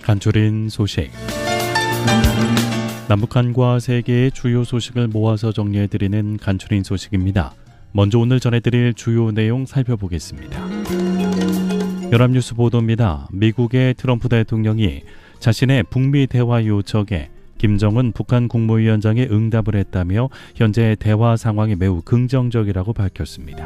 간추린 소식. 남북한과 세계의 주요 소식을 모아서 정리해드리는 간추린 소식입니다. 먼저 오늘 전해드릴 주요 내용 살펴보겠습니다. 연합뉴스 보도입니다. 미국의 트럼프 대통령이 자신의 북미 대화 요청에 김정은 북한 국무위원장에 응답을 했다며 현재 대화 상황이 매우 긍정적이라고 밝혔습니다.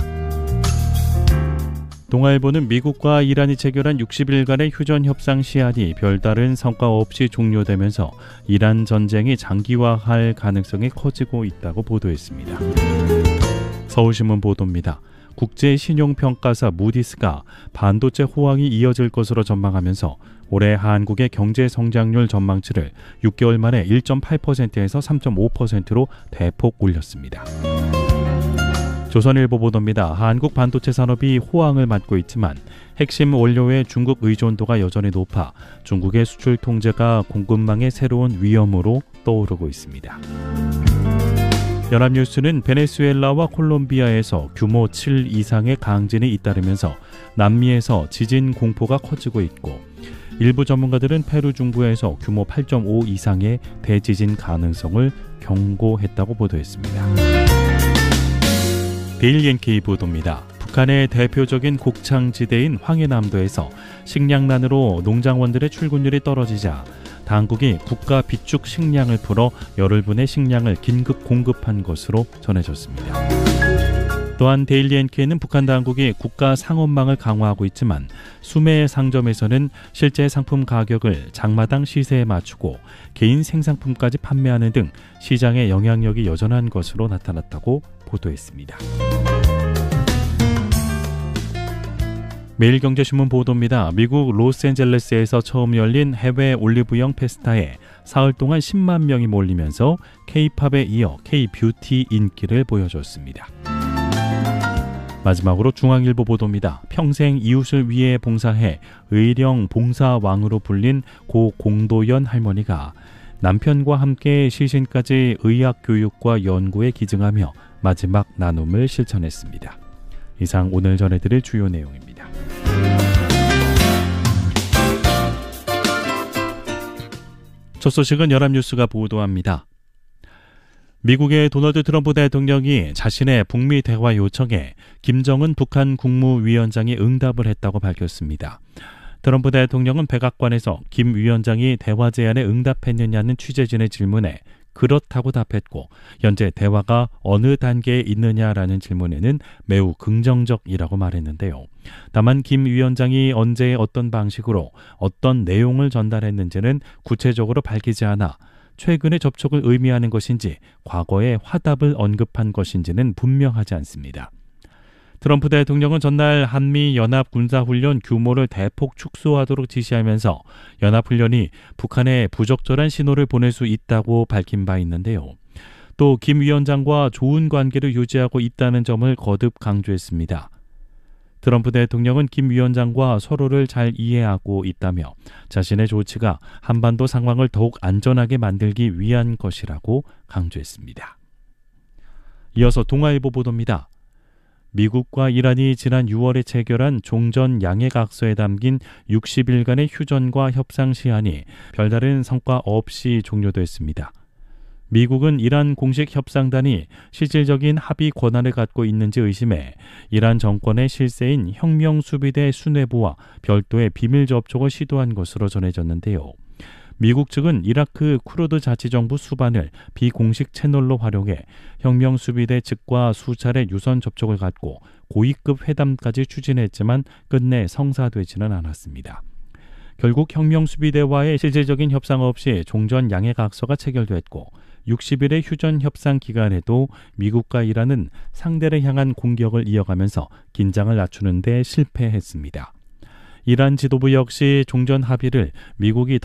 동아일보는 미국과 이란이 체결한 60일간의 휴전 협상 시한이 별다른 성과 없이 종료되면서 이란 전쟁이 장기화할 가능성이 커지고 있다고 보도했습니다. 서울신문 보도입니다. 국제신용평가사 무디스가 반도체 호황이 이어질 것으로 전망하면서 올해 한국의 경제 성장률 전망치를 6개월 만에 1.8%에서 3.5%로 대폭 올렸습니다. 조선일보 보도입니다. 한국 반도체 산업이 호황을 맞고 있지만 핵심 원료의 중국 의존도가 여전히 높아 중국의 수출 통제가 공급망의 새로운 위험으로 떠오르고 있습니다. 연합뉴스는 베네수엘라와 콜롬비아에서 규모 7 이상의 강진이 잇따르면서 남미에서 지진 공포가 커지고 있고 일부 전문가들은 페루 중부에서 규모 8.5 이상의 대지진 가능성을 경고했다고 보도했습니다. 데일리 NK 보도입니다. 북한의 대표적인 곡창지대인 황해남도에서 식량난으로 농장원들의 출근율이 떨어지자 당국이 국가 비축 식량을 풀어 열흘분의 식량을 긴급 공급한 것으로 전해졌습니다. 또한 데일리 NK는 북한 당국이 국가 상업망을 강화하고 있지만 수매 상점에서는 실제 상품 가격을 장마당 시세에 맞추고 개인 생산품까지 판매하는 등 시장의 영향력이 여전한 것으로 나타났다고 보도했습니다. 매일경제신문 보도입니다. 미국 로스앤젤레스에서 처음 열린 해외 올리브영 페스타에 사흘 동안 10만 명이 몰리면서 K-팝에 이어 K-뷰티 인기를 보여줬습니다. 마지막으로 중앙일보 보도입니다. 평생 이웃을 위해 봉사해 의령 봉사왕으로 불린 고 공도연 할머니가 남편과 함께 시신까지 의학교육과 연구에 기증하며 마지막 나눔을 실천했습니다. 이상 오늘 전해드릴 주요 내용입니다. 첫 소식은 연합뉴스가 보도합니다. 미국의 도널드 트럼프 대통령이 자신의 북미 대화 요청에 김정은 북한 국무위원장이 응답을 했다고 밝혔습니다. 트럼프 대통령은 백악관에서 김 위원장이 대화 제안에 응답했느냐는 취재진의 질문에 그렇다고 답했고 현재 대화가 어느 단계에 있느냐라는 질문에는 매우 긍정적이라고 말했는데요. 다만 김 위원장이 언제 어떤 방식으로 어떤 내용을 전달했는지는 구체적으로 밝히지 않아 최근의 접촉을 의미하는 것인지 과거의 화답을 언급한 것인지는 분명하지 않습니다. 트럼프 대통령은 전날 한미 연합군사훈련 규모를 대폭 축소하도록 지시하면서 연합훈련이 북한에 부적절한 신호를 보낼 수 있다고 밝힌 바 있는데요. 또 김 위원장과 좋은 관계를 유지하고 있다는 점을 거듭 강조했습니다. 트럼프 대통령은 김 위원장과 서로를 잘 이해하고 있다며 자신의 조치가 한반도 상황을 더욱 안전하게 만들기 위한 것이라고 강조했습니다. 이어서 동아일보 보도입니다. 미국과 이란이 지난 6월에 체결한 종전 양해각서에 담긴 60일간의 휴전과 협상 시한이 별다른 성과 없이 종료됐습니다. 미국은 이란 공식 협상단이 실질적인 합의 권한을 갖고 있는지 의심해 이란 정권의 실세인 혁명수비대 수뇌부와 별도의 비밀 접촉을 시도한 것으로 전해졌는데요. 미국 측은 이라크 쿠르드 자치정부 수반을 비공식 채널로 활용해 혁명수비대 측과 수차례 유선 접촉을 갖고 고위급 회담까지 추진했지만 끝내 성사되지는 않았습니다. 결국 혁명수비대와의 실질적인 협상 없이 종전 양해각서가 체결됐고 60일의 휴전 협상 기간에도 미국과 이란은 상대를 향한 공격을 이어가면서 긴장을 낮추는 데 실패했습니다. 이란 지도부 역시 종전 합의를 미국이